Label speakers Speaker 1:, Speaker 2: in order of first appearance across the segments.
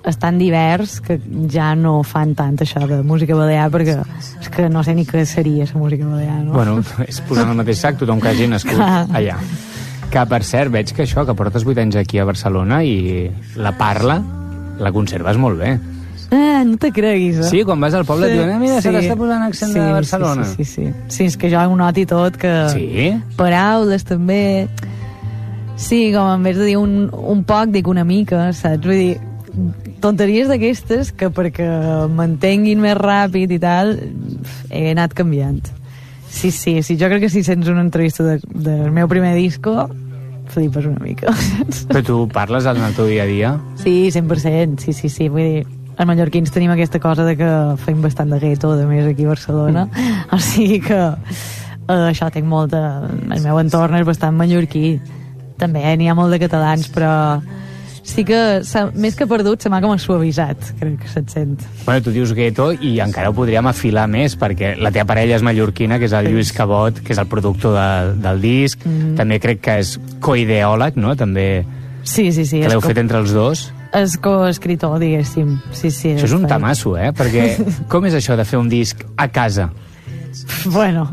Speaker 1: és tan divers que ja no fan tant això de música balear, perquè és que no sé ni què seria la música balear, no?
Speaker 2: Bueno, és posar en el mateix sac tothom que hagi nascut allà. Que, per cert, veig que això, que portes 8 anys aquí a Barcelona i la parla la conserves molt bé.
Speaker 1: No te creguis,
Speaker 2: Sí, quan vas al poble et diuen, mira, se t'està posant accent de Barcelona.
Speaker 1: Sí, és que jo ho noti tot, que...
Speaker 2: Sí?
Speaker 1: Paraules, també... Sí, com en vez de dir un poc, dic una mica, saps? Vull dir, tonteries d'aquestes que perquè m'entenguin més ràpid i tal, he anat canviant. Sí, jo crec que si sents una entrevista del meu primer disco, flipes una mica.
Speaker 2: Però tu parles en el teu dia a dia?
Speaker 1: Sí, 100%, sí. Vull dir, els mallorquins tenim aquesta cosa de que feim bastant de gueto, de més aquí a Barcelona, o sigui que això tinc molta... El meu entorn és bastant mallorquí. També n'hi ha molt de catalans, però sí que més que perdut se m'ha com suavitzat, crec que se't sent.
Speaker 2: Bueno, tu dius gueto i encara ho podríem afilar més, perquè la teva parella és mallorquina, que és el Lluís Cabot, que és el productor del disc. També crec que és coideòleg, no? També...
Speaker 1: Sí.
Speaker 2: Que l'heu fet entre els dos.
Speaker 1: És coescritor, diguéssim. Sí.
Speaker 2: Això és un tamasso, perquè com és això de fer un disc a casa?
Speaker 1: Bueno.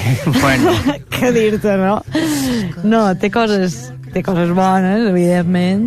Speaker 1: Què dir-te, no? No, té coses bones, evidentment,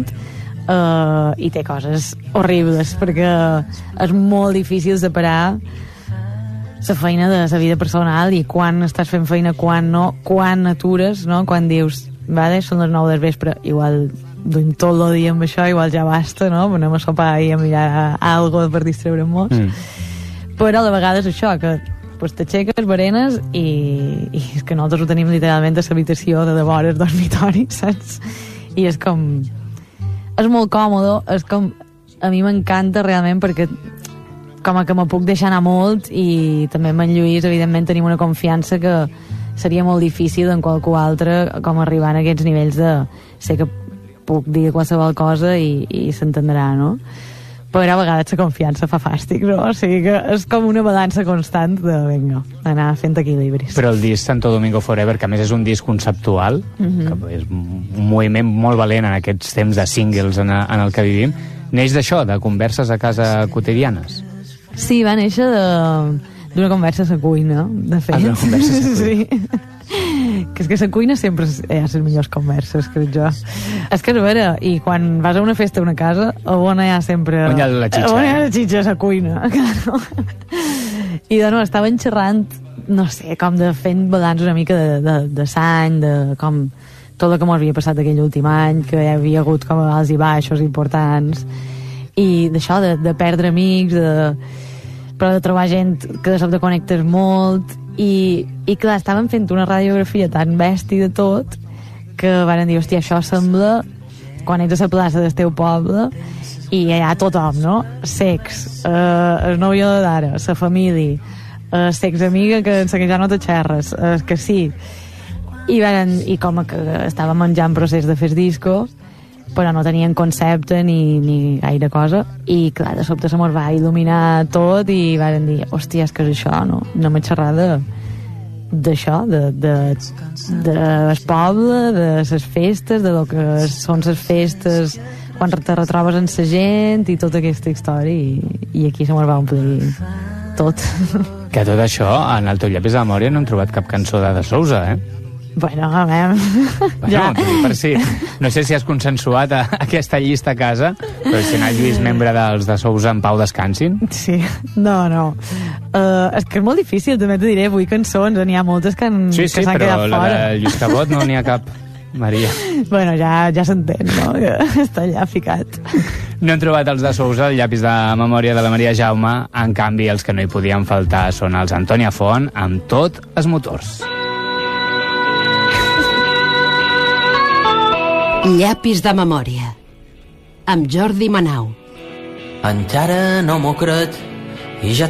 Speaker 1: i té coses horribles, perquè és molt difícil separar la feina de la vida personal i quan estàs fent feina, quan no, quan atures, no? Quan dius, vale, són les 9 del vespre, igual duim tot el dia amb això, igual ja basta, no? Anem a sopar i a mirar algo per distreure'm-nos. Però a la vegada és això, que pues t'aixeques, berenes i és que nosaltres ho tenim literalment a l'habitació de devora el dormitori, saps? I és com... És molt còmode, és com... A mi m'encanta realment perquè com que me puc deixar anar molt i també amb en Lluís, evidentment, tenim una confiança que seria molt difícil en qualcú altre com arribar a aquests nivells de... Sé que puc dir qualsevol cosa i s'entendrà, no? Però a vegades la confiança fa fàstic, no? O sigui que és com una balança constant de, vinga, anar fent equilibris.
Speaker 2: Però el disc Santo Domingo Forever, que a més és un disc conceptual, que és un moviment molt valent en aquests temps de singles en el que vivim, neix d'això, de converses a casa quotidianes?
Speaker 1: Sí, va néixer d'una conversa a la cuina, de fet.
Speaker 2: D'una conversa a la cuina.
Speaker 1: Sí. Que és que la cuina sempre hi ha les millors converses, crec jo. És que és vera, i quan vas a una festa a una casa, on hi ha sempre...
Speaker 2: On hi ha la xitxa.
Speaker 1: On hi ha la xitxa a la cuina, claro. I de nou, estaven xerrant, no sé, com de fent balanç una mica de l'any, de com tot el que m'havia passat aquell últim any, que hi havia hagut com alts i baixos importants, i d'això, de perdre amics, però de trobar gent que de sobte connectes molt, i clar, estàvem fent una radiografia tan bèstia de tot que van dir, hòstia, això sembla quan ets a la plaça del teu poble i hi ha tothom, no? Sex, el nòvio d'ara, la família, sex amiga que ja no te xerres, que sí. I com que estàvem menjant procés de fer disco, però no tenien concepte ni gaire cosa, i clar, de sobte se mos va il·luminar tot i van dir, hòstia, és que és això, no? No m'he xerrat d'això, del poble, de les festes, de lo que són les festes quan te retrobes amb la gent i tota aquesta història, i aquí se mos va omplir tot.
Speaker 2: Que tot això, en el teu llapis de memòria no hem trobat cap cançó de Sousa,
Speaker 1: Bueno, a veure...
Speaker 2: Ja. Per si, no sé si has consensuat aquesta llista a casa, però si anar Lluís membre dels de Sousa en pau descansin.
Speaker 1: Sí, no. És que és molt difícil, també t'ho diré, 8 cançons, n'hi ha moltes que s'han quedat fora. Sí,
Speaker 2: però la de Lluís Cabot no n'hi ha cap, Maria.
Speaker 1: Bueno, ja s'entén, no? Que està allà ficat.
Speaker 2: No hem trobat els de Sousa, el llapis de memòria de la Maria Jaume, en canvi els que no hi podien faltar són els Antònia Font, amb Tot els motors.
Speaker 3: Llapis de memòria amb Jordi Manau.
Speaker 4: Encara no m'ho crec i ja